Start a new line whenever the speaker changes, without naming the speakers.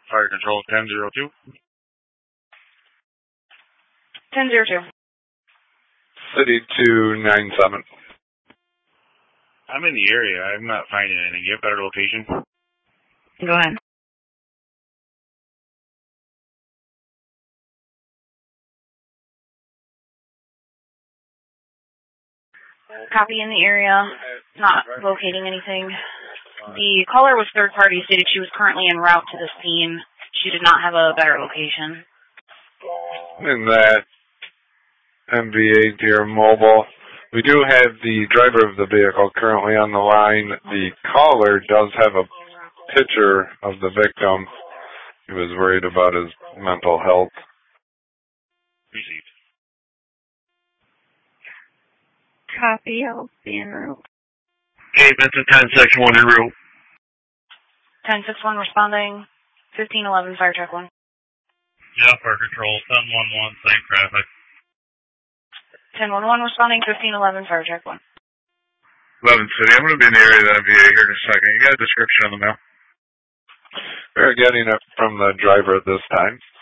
Fire Control 1002.
1002.
City 297.
I'm in the area. I'm not finding anything. You have a better location?
Go ahead. Copy in the area. Not locating anything. The caller was third party, stated she was currently en route to the scene. She did not have a better location.
In that MVA Deer Mobile, we do have the driver of the vehicle currently on the line. The caller does have a picture of the victim. He was worried about his mental health.
Received.
Copy, I'll be en route.
Okay, Vincent 10, Section 1 en route.
1061 responding. 1511, fire truck 1.
Yeah, Fire Control 1011, same traffic.
1011 responding. 1511, fire truck 1.
11 City, I'm going to be in the area of that MVA here in a second. You got a description on the mail?
We're getting it from the driver this time.